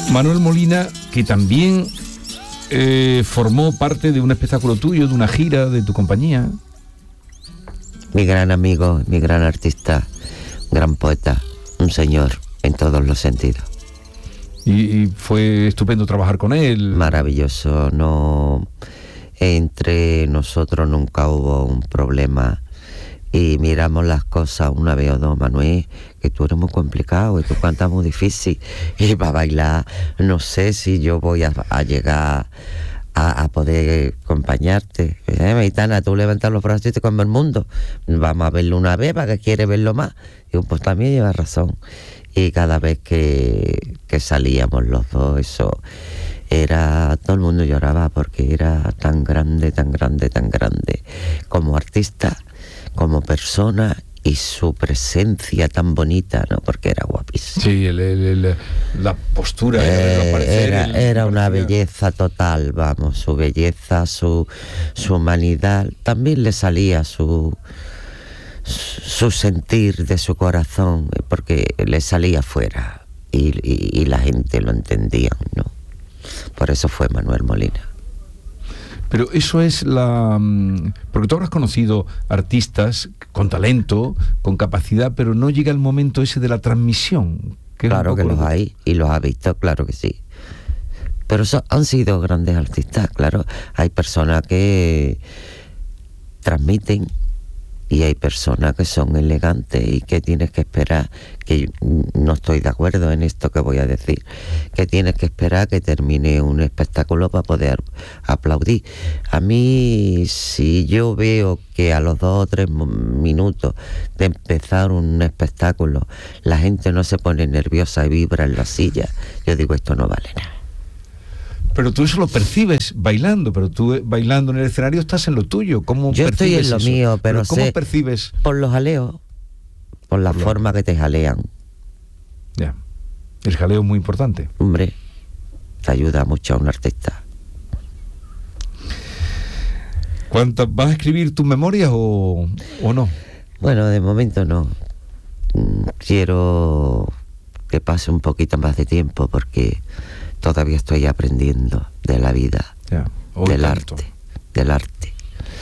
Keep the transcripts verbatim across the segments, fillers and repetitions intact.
Manuel Molina, que también eh, formó parte de un espectáculo tuyo, de una gira de tu compañía. Mi gran amigo, mi gran artista, gran poeta, un señor en todos los sentidos. Y, y fue estupendo trabajar con él. Maravilloso, no, entre nosotros nunca hubo un problema y miramos las cosas una vez o dos. Manuel, que tú eres muy complicado y tú cantas muy difícil y para bailar no sé si yo voy a, a llegar a, a poder acompañarte. Eh, Maitana, tú levantas los brazos y te comes el mundo, vamos a verlo una vez para que quiere verlo más. Digo, pues también llevas razón. Y cada vez que, que salíamos los dos, eso era, todo el mundo lloraba porque era tan grande, tan grande, tan grande como artista, como persona, y su presencia tan bonita, ¿no? Porque era guapísimo. Sí, el, el, el, la postura, eh, el aparecer, era, el, era una parecía... belleza total, vamos, su belleza, su, su humanidad, también le salía su su sentir de su corazón, porque le salía fuera y, y, y la gente lo entendía, ¿no? Por eso fue Manuel Molina. Pero eso es la... Porque tú habrás conocido artistas con talento, con capacidad, pero no llega el momento ese de la transmisión. Que claro que los de... hay, y los ha visto, claro que sí. Pero so, han sido grandes artistas, claro. Hay personas que transmiten y hay personas que son elegantes y que tienes que esperar, que no estoy de acuerdo en esto que voy a decir, que tienes que esperar que termine un espectáculo para poder aplaudir. A mí, si yo veo que a los dos o tres minutos de empezar un espectáculo la gente no se pone nerviosa y vibra en la silla, yo digo, esto no vale nada. Pero tú eso lo percibes bailando, pero tú bailando en el escenario estás en lo tuyo. ¿Cómo Yo estoy en lo eso? mío, pero, pero ¿cómo sé, percibes? Por los jaleos, por la por forma lo... que te jalean. Ya, el jaleo es muy importante. Hombre, te ayuda mucho a un artista. ¿Cuántas, vas a escribir tus memorias o, o no? Bueno, de momento no. Quiero que pase un poquito más de tiempo porque todavía estoy aprendiendo de la vida, ya, del tanto. arte, del arte.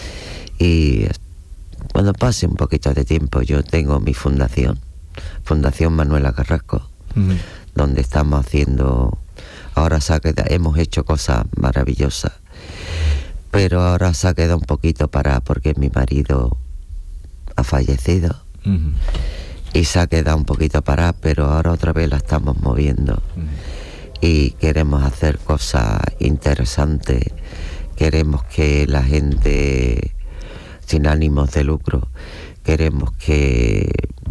Y cuando pase un poquito de tiempo, yo tengo mi fundación, Fundación Manuela Carrasco, uh-huh. donde estamos haciendo, ahora se ha quedado, hemos hecho cosas maravillosas, pero ahora se ha quedado un poquito parada porque mi marido ha fallecido, uh-huh. y se ha quedado un poquito parada, pero ahora otra vez la estamos moviendo. Uh-huh. Y queremos hacer cosas interesantes, queremos que la gente sin ánimos de lucro, queremos que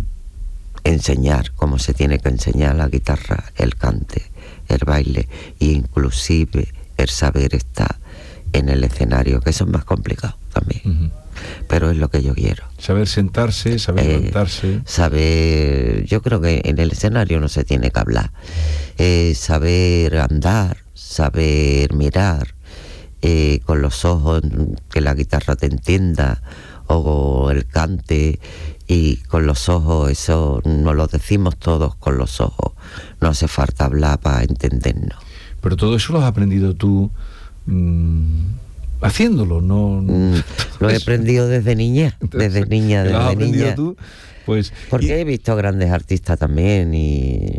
enseñar cómo se tiene que enseñar la guitarra, el cante, el baile, e inclusive el saber estar en el escenario, que eso es más complicado también. Uh-huh. Pero es lo que yo quiero. Saber sentarse, saber eh, levantarse. Saber, yo creo que en el escenario no se tiene que hablar. Eh, saber andar, saber mirar, eh, con los ojos, que la guitarra te entienda, o el cante, y con los ojos, eso nos lo decimos todos con los ojos. No hace falta hablar para entendernos. Pero todo eso lo has aprendido tú... Mmm... haciéndolo, no, mm, lo he aprendido desde niña, desde niña, desde ¿lo has aprendido niña. tú? Pues, porque y... he visto grandes artistas también y,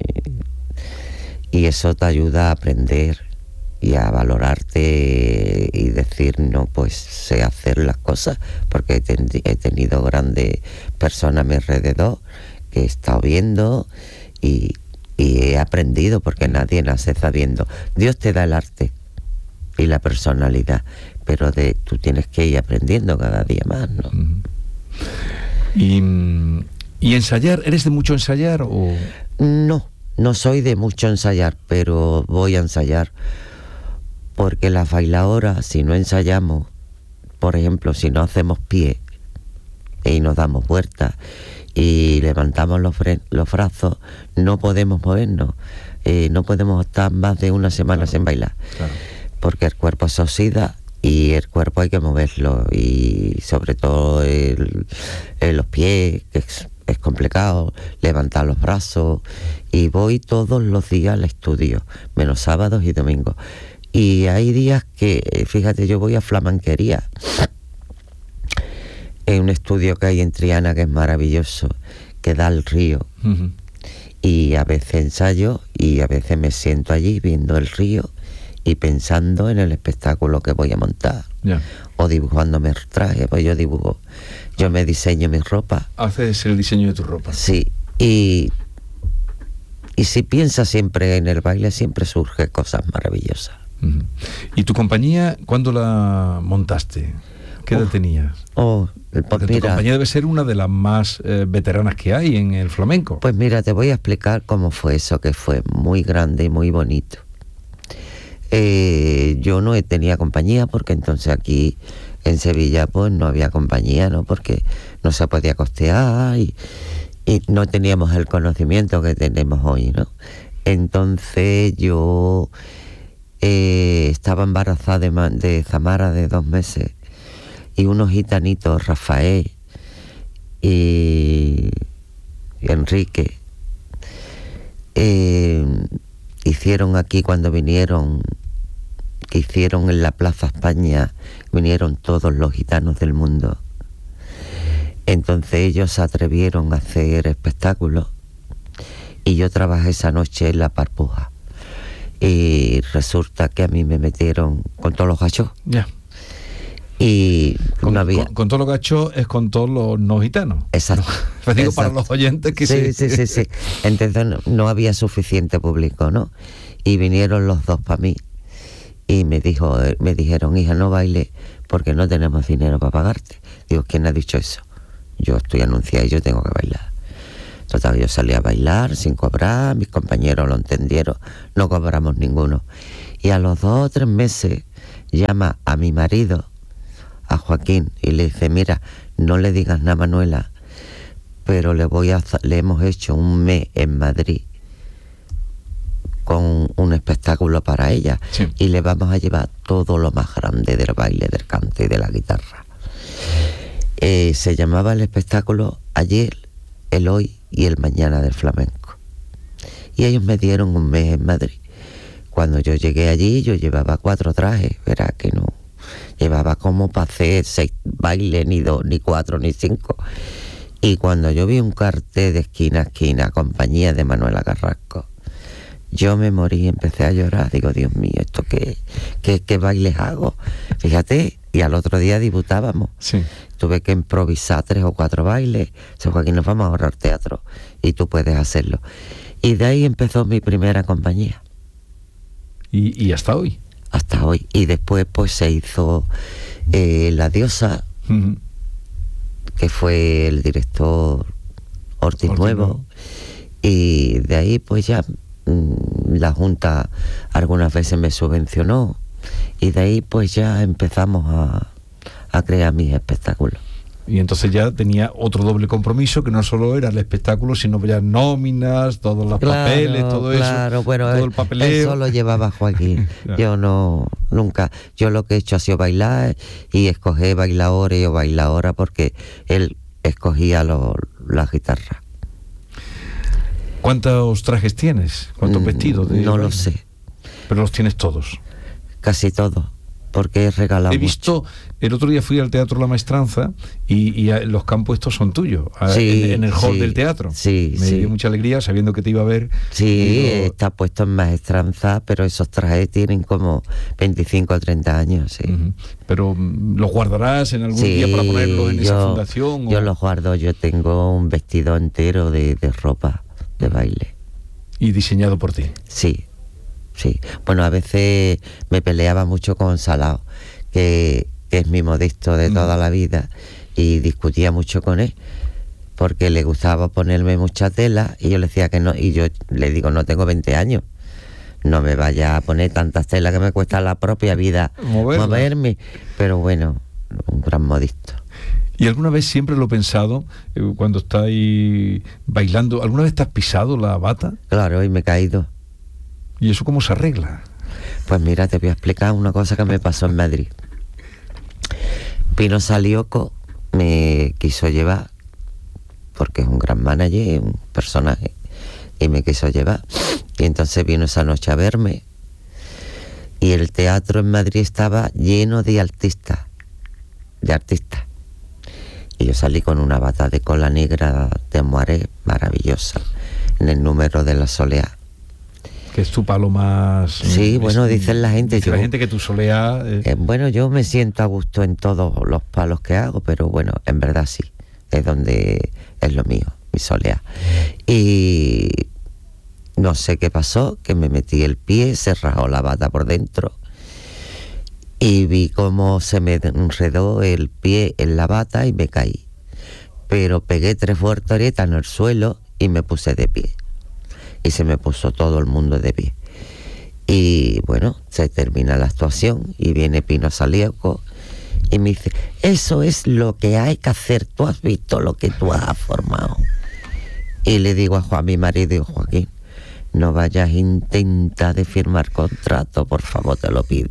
y eso te ayuda a aprender y a valorarte y decir, no, pues sé hacer las cosas, porque he, ten, he tenido grandes personas a mi alrededor que he estado viendo y, y he aprendido, porque nadie nace sabiendo. Dios te da el arte y la personalidad, pero de tú tienes que ir aprendiendo cada día más, ¿no? Uh-huh. Y, y ensayar, ¿eres de mucho ensayar o...? No, no soy de mucho ensayar, pero voy a ensayar, porque las bailadoras, si no ensayamos, por ejemplo, si no hacemos pie y nos damos vueltas y levantamos los, fre- los brazos, no podemos movernos, eh, no podemos estar más de una semana claro, sin bailar. Claro. Porque el cuerpo se oxida y el cuerpo hay que moverlo, y sobre todo el, el, los pies, que es es complicado levantar los brazos, y voy todos los días al estudio, menos sábados y domingos. Y hay días que, fíjate, yo voy a Flamanquería, en un estudio que hay en Triana que es maravilloso, que da al río. Uh-huh. Y a veces ensayo y a veces me siento allí viendo el río y pensando en el espectáculo que voy a montar. Yeah. O dibujándome el traje, pues yo dibujo, yo me diseño mi ropa. Haces el diseño de tu ropa. Sí, y, y si piensas siempre en el baile, siempre surgen cosas maravillosas. Uh-huh. ¿Y tu compañía, cuándo la montaste? ¿Qué edad oh, tenías? Oh, pues Porque mira, tu compañía debe ser una de las más eh, veteranas que hay en el flamenco. Pues mira, te voy a explicar cómo fue eso, que fue muy grande y muy bonito. Eh, yo no tenía compañía porque entonces aquí en Sevilla pues no había compañía, ¿no? Porque no se podía costear y, y no teníamos el conocimiento que tenemos hoy, ¿no? Entonces yo eh, estaba embarazada de, de Zamara de dos meses y unos gitanitos, Rafael y, y Enrique, eh, hicieron aquí cuando vinieron, que hicieron en la Plaza España, vinieron todos los gitanos del mundo. Entonces ellos se atrevieron a hacer espectáculos y yo trabajé esa noche en la Parpuja. Y resulta que a mí me metieron con todos los gachos. Ya. Yeah. Y con, no había... con, con todos los gachos es con todos los no gitanos. Exacto. Pues digo, exacto. Para los oyentes que sí. Sí, sí, sí, sí. Entonces no, no había suficiente público, ¿no? Y vinieron los dos para mí. Y me dijo, me dijeron, hija, no baile porque no tenemos dinero para pagarte. Digo, ¿quién ha dicho eso? Yo estoy anunciada y yo tengo que bailar. Total, yo salí a bailar sin cobrar, mis compañeros lo entendieron, no cobramos ninguno. Y a los dos o tres meses llama a mi marido, a Joaquín, y le dice, mira, no le digas nada a Manuela, pero le voy a le hemos hecho un mes en Madrid con un espectáculo para ella, sí. Y le vamos a llevar todo lo más grande del baile, del canto y de la guitarra. Eh, se llamaba el espectáculo Ayer, el Hoy y el Mañana del Flamenco. Y ellos me dieron un mes en Madrid. Cuando yo llegué allí, yo llevaba cuatro trajes, verá que no. Llevaba como para hacer seis bailes, ni dos, ni cuatro, ni cinco. Y cuando yo vi un cartel de esquina a esquina, compañía de Manuela Carrasco, yo me morí y empecé a llorar. Digo, Dios mío, ¿esto qué, qué, qué bailes hago? Fíjate, y al otro día debutábamos. Sí. Tuve que improvisar tres o cuatro bailes. O Joaquín, nos vamos a ahorrar teatro y tú puedes hacerlo. Y de ahí empezó mi primera compañía. ¿Y, y hasta hoy? Hasta hoy. Y después pues se hizo eh, La Diosa, uh-huh. que fue el director Ortiz, Ortiz Nuevo. Nuevo. Y de ahí pues ya mmm, la Junta algunas veces me subvencionó. Y de ahí pues ya empezamos a, a crear mis espectáculos. Y entonces ya tenía otro doble compromiso, que no solo era el espectáculo, sino ya nóminas, todos los claro, papeles, todo claro, eso, claro, bueno, todo el papeleo. Eso lo llevaba Joaquín. Claro. Yo no, nunca, yo lo que he hecho ha sido bailar y escoger bailadores o bailadora porque él escogía lo, la guitarra. ¿Cuántos trajes tienes? ¿Cuántos mm, vestidos? De no baile? Lo sé. Pero los tienes todos. Casi todos. Porque he regalado He visto, mucho. El otro día fui al Teatro La Maestranza y, y los que han puesto son tuyos, sí, en, en el hall sí, del teatro. Sí, Me sí. dio mucha alegría sabiendo que te iba a ver. Sí, digo, está puesto en Maestranza, pero esos trajes tienen como veinticinco o treinta años, sí. Uh-huh. Pero ¿los guardarás en algún sí, día para ponerlos en yo, esa fundación? Yo o? los guardo, yo tengo un vestido entero de, de ropa de baile. ¿Y diseñado por ti? Sí, sí. Bueno, a veces me peleaba mucho con Salao, que, que es mi modesto de toda mm. la vida, y discutía mucho con él porque le gustaba ponerme mucha tela y yo le decía que no, y yo le digo, no tengo veinte años, no me vaya a poner tantas telas que me cuesta la propia vida Moverla. moverme, pero bueno, un gran modisto. ¿Y alguna vez, siempre lo he pensado, eh, cuando estáis bailando, alguna vez te has pisado la bata? Claro, y me he caído. ¿Y eso cómo se arregla? Pues mira, te voy a explicar una cosa que me pasó en Madrid. Pino Salioco me quiso llevar porque es un gran manager, un personaje, y me quiso llevar. Y entonces vino esa noche a verme, y el teatro en Madrid estaba lleno de artistas, de artistas. Y yo salí con una bata de cola negra de moaré maravillosa, en el número de la Soleá. Que es tu palo más... Sí, es, bueno, dicen la gente... Dice yo, la gente que tu Soleá... Eh... Eh, bueno, yo me siento a gusto en todos los palos que hago, pero bueno, en verdad sí, es donde es lo mío, mi Soleá. Y no sé qué pasó, que me metí el pie, se rajó la bata por dentro, y vi cómo se me enredó el pie en la bata y me caí. Pero pegué tres volteretas en el suelo y me puse de pie. Y se me puso todo el mundo de pie. Y bueno, se termina la actuación y viene Pino Salieco y me dice, eso es lo que hay que hacer, tú has visto lo que tú has formado. Y le digo a Juan, mi marido, digo, Joaquín, no vayas a intentar de firmar contrato, por favor, te lo pido.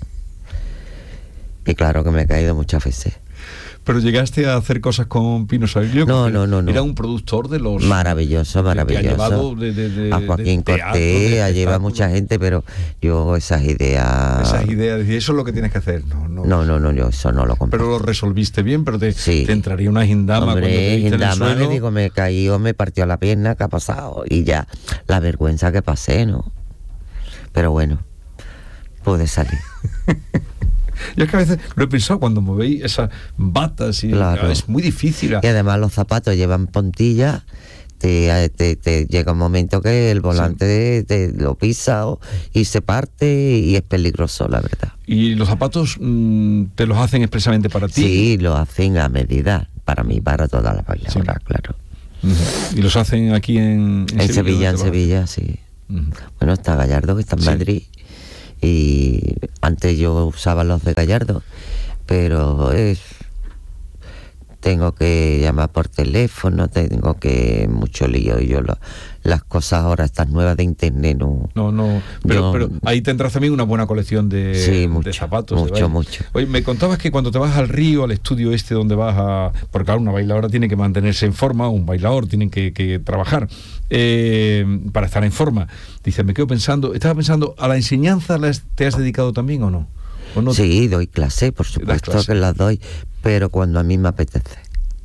Y claro que me he caído muchas veces. Pero llegaste a hacer cosas con Pino Salieco. No, no, no, no. Era un productor de los... Maravilloso, maravilloso. Que ha llevado de, de, de, a Joaquín de Cortés, ha llevado mucha gente, pero yo esas ideas... Esas ideas, eso es lo que tienes que hacer. No, no, no, no, no yo eso no lo compré. Pero lo resolviste bien, pero te, sí. te entraría una gindama. Hombre, cuando te gindama, le digo, me caí o me partió la pierna, ¿qué ha pasado? Y ya, la vergüenza que pasé, ¿no? Pero bueno, pude salir. Yo es que a veces lo he pensado cuando me veis esas batas y claro. Es muy difícil. Y además los zapatos llevan puntillas, te, te, te llega un momento que el volante sí. te, te lo pisa o, y se parte y es peligroso, la verdad. ¿Y los zapatos mmm, te los hacen expresamente para ti? Sí, lo hacen a medida, para mí, para todas las bailadoras, sí. claro. Uh-huh. ¿Y los hacen aquí en, en, en Sevilla? En Sevilla, sí. Uh-huh. Bueno, está Gallardo, que está en sí. Madrid. Y antes yo usaba los de Gallardo, pero es, tengo que llamar por teléfono, tengo que mucho lío, y yo lo, las cosas ahora estas nuevas de internet no no no pero, yo, pero ahí tendrás también una buena colección de, sí, mucho, de zapatos mucho de mucho. Oye, me contabas que cuando te vas al Río, al estudio este donde vas a, porque claro, una bailadora tiene que mantenerse en forma, un bailador tiene que, que trabajar eh, para estar en forma. Dice, me quedo pensando, estaba pensando, ¿a la enseñanza te has dedicado también o no? ¿O no? Sí, doy clase, por supuesto clase? que las doy, pero cuando a mí me apetece.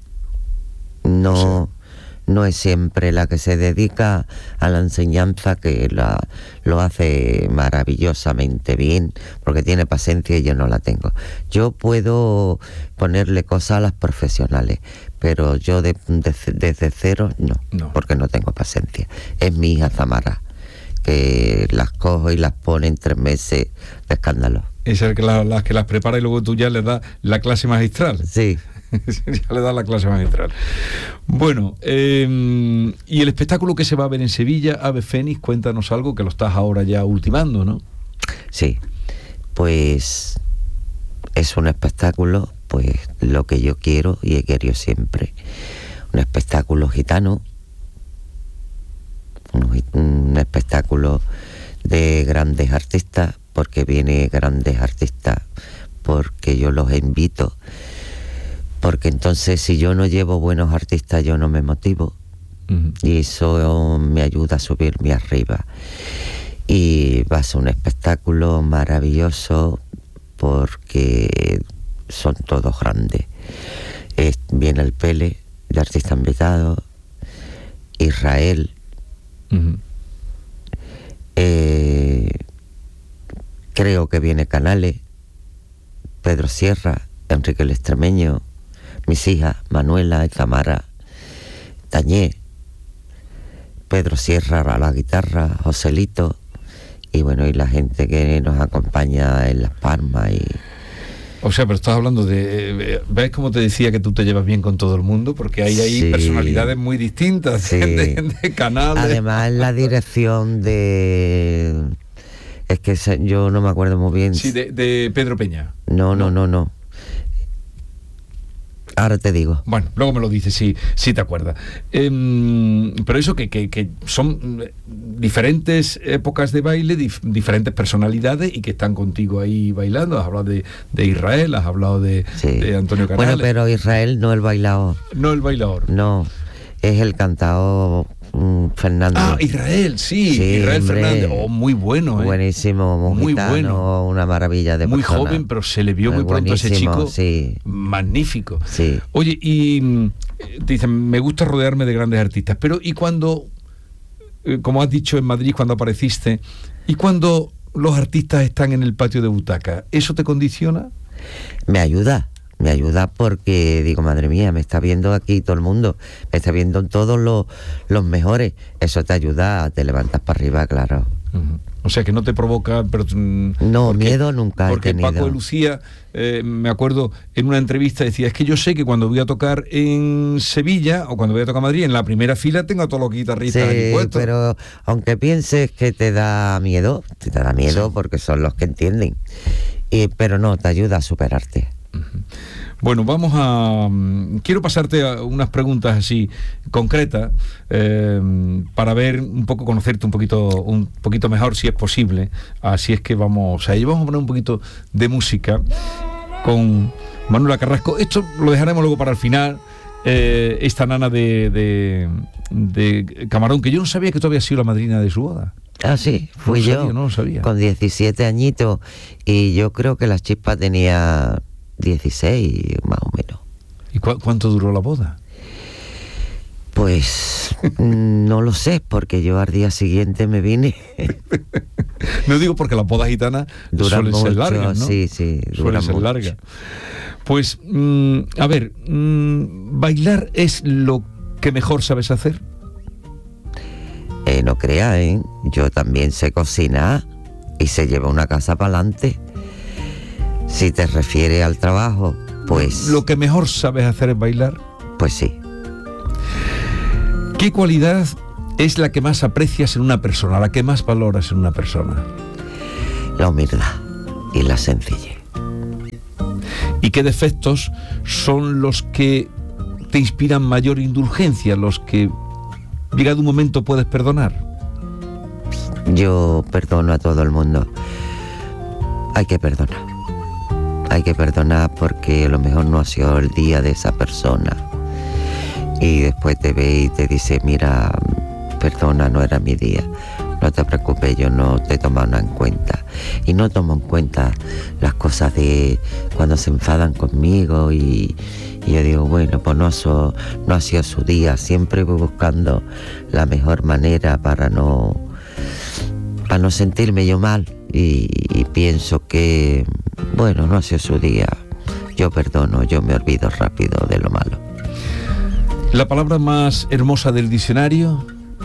No, o sea, no es siempre la que se dedica a la enseñanza que la, lo hace maravillosamente bien, porque tiene paciencia y yo no la tengo. Yo puedo ponerle cosas a las profesionales, pero yo de, de, desde cero no, no, porque no tengo paciencia. Es mi hija Zamara, que las cojo y las pone en tres meses de escándalo. Es el que las la que las prepara y luego tú ya le das la clase magistral. Sí. Ya le das la clase magistral. Bueno, eh, y el espectáculo que se va a ver en Sevilla, Ave Fénix, cuéntanos algo, que lo estás ahora ya ultimando, ¿no? Sí, pues es un espectáculo, pues lo que yo quiero y he querido siempre. Un espectáculo gitano, un, un espectáculo de grandes artistas, porque viene grandes artistas, porque yo los invito. Porque entonces si yo no llevo buenos artistas yo no me motivo, uh-huh. y eso me ayuda a subirme arriba. Y va a ser un espectáculo maravilloso porque son todos grandes. Es, viene el Pele de artista invitado, Israel, uh-huh. eh, creo que viene Canales, Pedro Sierra, Enrique el Extremeño, mis hijas, Manuela y Tamara, Tañé, Pedro Sierra a la guitarra, Joselito, y bueno, y la gente que nos acompaña en Las Palmas. Y o sea, pero estás hablando de... ¿Ves cómo te decía que tú te llevas bien con todo el mundo? Porque hay ahí sí. personalidades muy distintas, sí. de, de canales. Además, la dirección de... Es que yo no me acuerdo muy bien. Sí, de, de Pedro Peña. No, no, no, no. Ahora te digo. Bueno, luego me lo dices, si, si te acuerdas. Eh, pero eso que, que, que son diferentes épocas de baile, dif, diferentes personalidades y que están contigo ahí bailando. Has hablado de, de Israel, has hablado de, sí. de Antonio Canales. Bueno, pero Israel no el bailador. No el bailador. No. Es el cantao mm, Fernández. Ah, Israel, sí, Sí, Israel hombre. Fernández. Oh, muy bueno, ¿eh? Buenísimo, Muy gitano, bueno. una maravilla de Muy persona. joven, pero se le vio Eh, muy pronto a ese buenísimo, chico. sí. Magnífico. Sí. Oye, y mm, dicen, me gusta rodearme de grandes artistas, pero ¿y cuando, eh, como has dicho en Madrid, cuando apareciste, y cuando los artistas están en el patio de butaca, ¿eso te condiciona? Me ayuda, me ayuda porque digo, madre mía, me está viendo aquí todo el mundo, me está viendo todos los, los mejores. Eso te ayuda, te levantas para arriba, claro. Uh-huh. O sea, que no te provoca... Pero, mm, No, porque, miedo nunca he Porque tenido. Paco de Lucía, eh, me acuerdo, en una entrevista decía, es que yo sé que cuando voy a tocar en Sevilla o cuando voy a tocar en Madrid, en la primera fila tengo a todos los guitarristas aquí Sí, puestos. pero aunque pienses que te da miedo, te da miedo Sí. porque son los que entienden. Y, pero no, te ayuda a superarte. Uh-huh. Bueno, vamos a... mm, quiero pasarte a unas preguntas así concretas eh, para ver un poco, conocerte un poquito un poquito mejor, si es posible. Así es que vamos a ello. Vamos a poner un poquito de música con Manuela Carrasco. Esto lo dejaremos luego para el final. Eh, esta nana de, de, de Camarón, que yo no sabía que tú habías sido la madrina de su boda. Ah, sí, fui No lo yo, sabía, no lo sabía. con diecisiete añitos, y yo creo que la chispa tenía dieciséis, más o menos. ¿Y cu- cuánto duró la boda? Pues no lo sé, porque yo al día siguiente me vine. No digo porque las bodas gitanas Duran suelen mucho, ser largas, ¿no? sí, sí, Suelen duran ser mucho. largas. Pues, mm, a ver, mm, ¿bailar es lo que mejor sabes hacer? Eh, no creas, ¿eh? Yo también sé cocinar y se lleva una casa para adelante. Si te refieres al trabajo, pues... Lo que mejor sabes hacer es bailar. Pues sí. ¿Qué cualidad es la que más aprecias en una persona, la que más valoras en una persona? La humildad y la sencillez. ¿Y qué defectos son los que te inspiran mayor indulgencia, los que, llegado un momento, puedes perdonar? Yo perdono a todo el mundo. Hay que perdonar. Hay que perdonar porque a lo mejor no ha sido el día de esa persona. Y después te ve y te dice, mira, perdona, no era mi día. No te preocupes, yo no te tomo nada en cuenta. Y no tomo en cuenta las cosas de cuando se enfadan conmigo y, y yo digo, bueno, pues no ha, sido, no ha sido su día. Siempre voy buscando la mejor manera para no, para no sentirme yo mal. Y, y pienso que, bueno, no ha sido su día. Yo perdono, yo me olvido rápido de lo malo. ¿La palabra más hermosa del diccionario?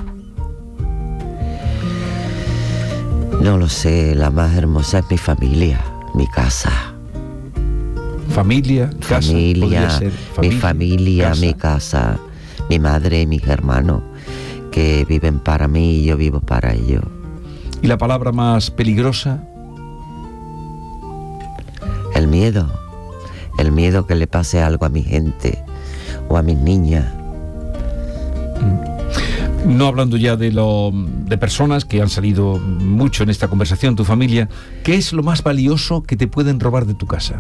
No lo sé, la más hermosa es mi familia, mi casa. Familia, casa, Familia, podría ser. mi familia, casa. mi casa, mi madre y mis hermanos, que viven para mí y yo vivo para ellos. ¿Y la palabra más peligrosa? El miedo, el miedo que le pase algo a mi gente o a mis niñas. No hablando ya de lo de personas que han salido mucho en esta conversación, tu familia, ¿qué es lo más valioso que te pueden robar de tu casa?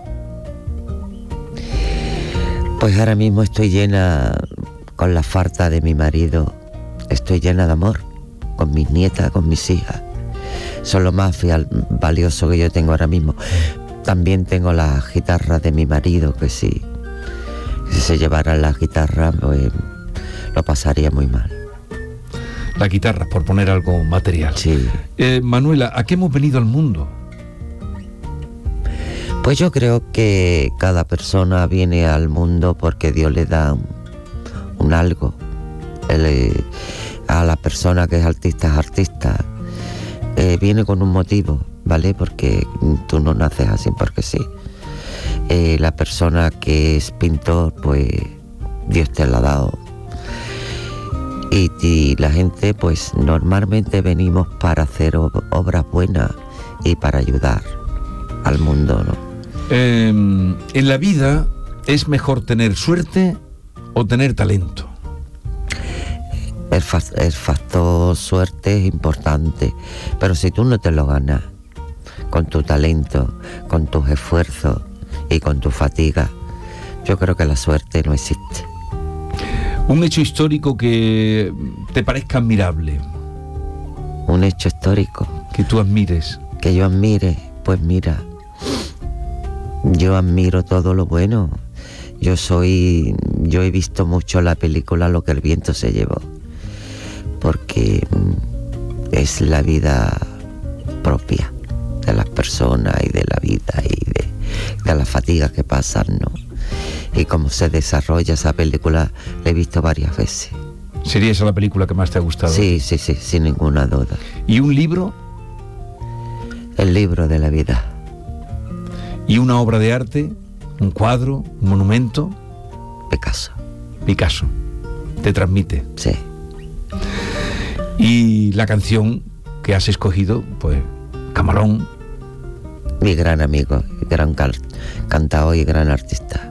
Pues ahora mismo estoy llena, con la falta de mi marido, estoy llena de amor, con mis nietas, con mis hijas. Son lo más fiel, valioso que yo tengo ahora mismo. También tengo las guitarras de mi marido, que si, si se llevaran las guitarras, pues lo pasaría muy mal. La guitarra, por poner algo material. Sí. Eh, Manuela, ¿a qué hemos venido al mundo? Pues yo creo que cada persona viene al mundo porque Dios le da un, un algo. Él, eh, a la persona que es artista es artista. Eh, viene con un motivo, ¿vale? Porque tú no naces así porque sí. Eh, la persona que es pintor, pues Dios te la ha dado. Y, y la gente, pues normalmente venimos para hacer ob- obras buenas y para ayudar al mundo, ¿no? Eh, en la vida, ¿es mejor tener suerte o tener talento? El, fa- el factor suerte es importante, pero si tú no te lo ganas con tu talento, con tus esfuerzos y con tu fatiga, yo creo que la suerte no existe. Un hecho histórico que te parezca admirable. Un hecho histórico. Que tú admires. Que yo admire, pues mira, yo admiro todo lo bueno. Yo soy, yo he visto mucho la película Lo que el viento se llevó, porque es la vida propia de las personas y de la vida y de, de las fatigas que pasan, ¿no? Y cómo se desarrolla esa película, la he visto varias veces. ¿Sería esa la película que más te ha gustado? Sí, sí, sí, sin ninguna duda. ¿Y un libro? El libro de la vida. ¿Y una obra de arte? ¿Un cuadro? ¿Un monumento? Picasso. Picasso. ¿Te transmite? Sí. Y la canción que has escogido, pues, Camarón. Mi gran amigo, gran cal- cantador y gran artista.